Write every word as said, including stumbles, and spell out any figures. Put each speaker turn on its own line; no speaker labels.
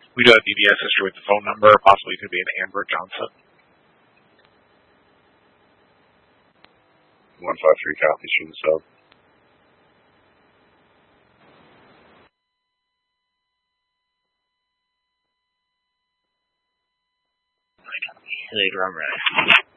We do have D B S history with the phone number. Possibly could be an Amber Johnson.
One five three copies from the sub.
Later, I'm ready.